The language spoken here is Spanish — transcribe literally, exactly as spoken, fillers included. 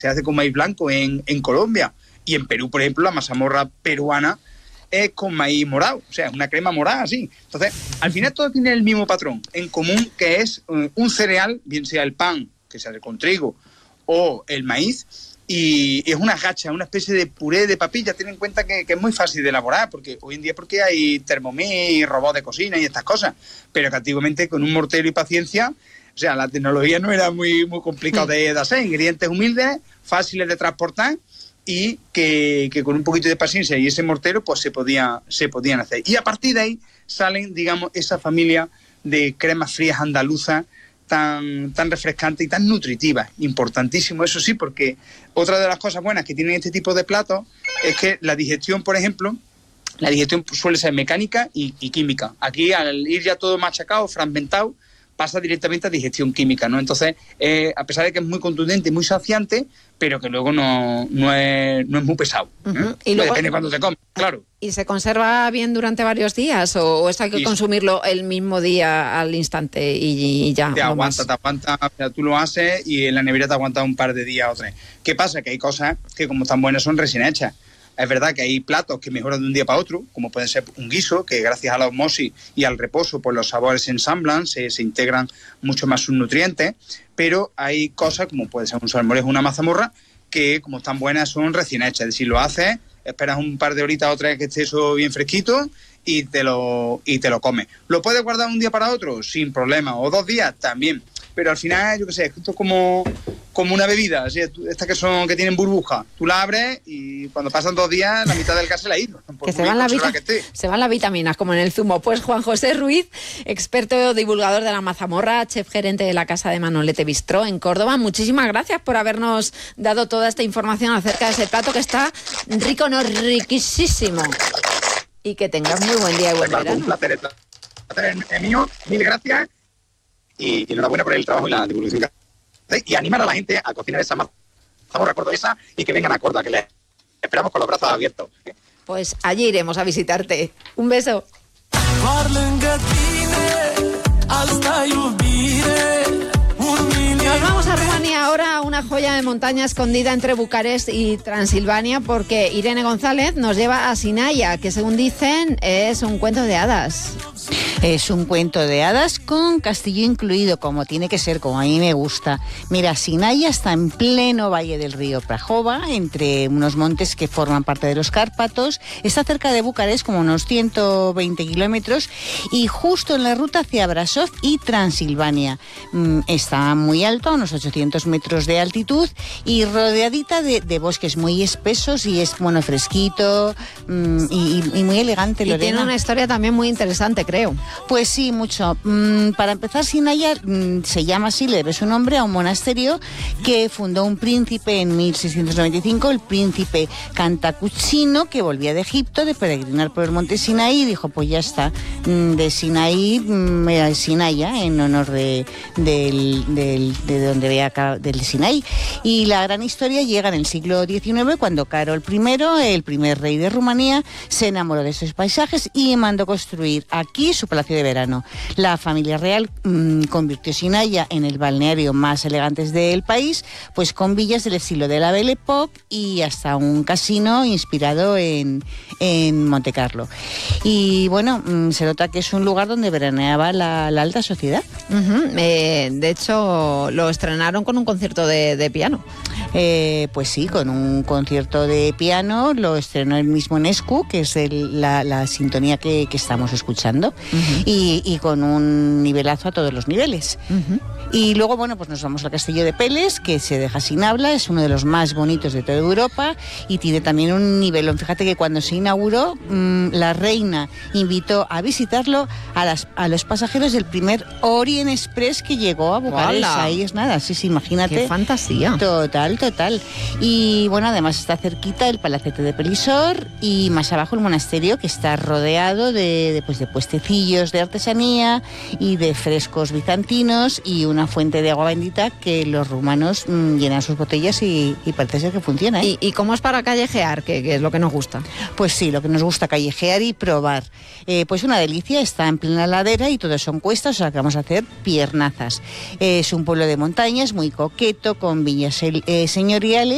se hace con maíz blanco en, en Colombia. Y en Perú, por ejemplo, la mazamorra peruana es con maíz morado, o sea, es una crema morada así. Entonces, al final todo tiene el mismo patrón en común, que es uh, un cereal, bien sea el pan, que se hace con trigo, o el maíz, y es una gacha, una especie de puré de papilla. Ten en cuenta que, que es muy fácil de elaborar, porque hoy en día porque hay Thermomix, robots de cocina y estas cosas, pero que antiguamente con un mortero y paciencia, o sea, la tecnología no era muy, muy complicado de, de hacer, ingredientes humildes, fáciles de transportar, y que, que con un poquito de paciencia y ese mortero pues se podía se podían hacer. Y a partir de ahí salen, digamos, esa familia de cremas frías andaluzas tan, tan refrescantes y tan nutritivas. Importantísimo, eso sí, porque otra de las cosas buenas que tienen este tipo de platos es que la digestión, por ejemplo, la digestión suele ser mecánica y, y química. Aquí, al ir ya todo machacado, fragmentado, pasa directamente a digestión química, ¿no? Entonces, eh, a pesar de que es muy contundente y muy saciante, pero que luego no, no, es, no es muy pesado. ¿eh? Uh-huh. Y luego, depende de cuándo te comes, claro. ¿Y se conserva bien durante varios días o, o esto hay que y consumirlo el mismo día al instante y, y ya? Te aguanta, te aguanta, o sea, tú lo haces y en la nevera te aguanta un par de días o tres. ¿Qué pasa? Que hay cosas que como están buenas son recién hechas. Es verdad que hay platos que mejoran de un día para otro, como puede ser un guiso, que gracias a la osmosis y al reposo, pues los sabores se ensamblan, se, se integran mucho más sus nutrientes, pero hay cosas, como puede ser un salmorejo o una mazamorra, que como están buenas son recién hechas. Es decir, lo haces, esperas un par de horitas o tres que esté eso bien fresquito y te lo, y te lo comes. ¿Lo puedes guardar un día para otro? Sin problema. ¿O dos días? También. Pero al final, yo qué sé, esto es como, como una bebida, ¿sí? Estas que son que tienen burbuja. Tú la abres y cuando pasan dos días, la mitad del gas se la ha ido. Que se van, la vita- que se van las vitaminas, como en el zumo. Pues Juan José Ruiz, experto divulgador de la mazamorra, chef gerente de la Casa de Manolete Bistró en Córdoba. Muchísimas gracias por habernos dado toda esta información acerca de ese plato que está rico, no riquísimo. Y que tengas muy buen día y buen verano. Un placer, el placer es mío. Mil gracias. Y, y enhorabuena por el trabajo y la divulgación. Y animar a la gente a cocinar esa mazamorra cordobesa y que vengan a Córdoba, que les esperamos con los brazos abiertos. Pues allí iremos a visitarte. Un beso. Nos vamos a Rumanía ahora, una joya de montaña escondida entre Bucarest y Transilvania, porque Irene González nos lleva a Sinaia, que según dicen es un cuento de hadas. Es un cuento de hadas con castillo incluido, como tiene que ser, como a mí me gusta. Mira, Sinaia está en pleno valle del río Prahova, entre unos montes que forman parte de los Cárpatos. Está cerca de Bucarest, como unos ciento veinte kilómetros, y justo en la ruta hacia Brasov y Transilvania. Está muy alto, a unos ochocientos metros de altitud, y rodeadita de, de bosques muy espesos, y es, bueno, fresquito y, y muy elegante, Lorena. Y tiene una historia también muy interesante, creo. Pues sí, mucho. Mm, para empezar, Sinaia mm, se llama así, le debe su nombre a un monasterio que fundó un príncipe en mil seiscientos noventa y cinco, el príncipe Cantacucino, que volvía de Egipto de peregrinar por el monte Sinaí, y dijo, pues ya está, mm, de Sinaí, mm, Sinaia, en honor de, del, del, de donde vea acá, del Sinaí. Y la gran historia llega en el siglo diecinueve, cuando Carol primero, el primer rey de Rumanía, se enamoró de esos paisajes y mandó construir aquí su palacio de verano. La familia real mmm, convirtió Sinaia en el balneario más elegante del país, pues con villas del estilo de la Belle Époque y hasta un casino inspirado en, en Monte Carlo. Y bueno, mmm, se nota que es un lugar donde veraneaba la, la alta sociedad. Uh-huh. Eh, de hecho, lo estrenaron con un concierto de, de piano. Eh, pues sí, con un concierto de piano, lo estrenó el mismo Nescu, que es el, la, la sintonía que, que estamos escuchando, uh-huh. y, y con un nivelazo a todos los niveles. Uh-huh. Y luego, bueno, pues nos vamos al Castillo de Peles, que se deja sin habla, es uno de los más bonitos de toda Europa y tiene también un nivelón. Fíjate que cuando se inauguró, mmm, la reina invitó a visitarlo a, las, a los pasajeros del primer Orient Express que llegó a Bucarest. Ahí es nada, sí, sí, imagínate. ¡Qué fantasía! Total, total. Y bueno, además está cerquita el Palacete de Pelisor y más abajo el monasterio, que está rodeado de, de, pues, de puestecillos de artesanía y de frescos bizantinos y una fuente de agua bendita que los rumanos mmm, llenan sus botellas y, y parece ser que funciona, ¿eh? ¿Y, ¿Y cómo es para callejear? ¿Qué, qué es lo que nos gusta? Pues sí, lo que nos gusta, callejear y probar. Eh, pues una delicia, está en plena ladera y todo son cuestas, o sea que vamos a hacer piernazas. Eh, es un pueblo de montañas muy coqueto, con viñas eh, señoriales.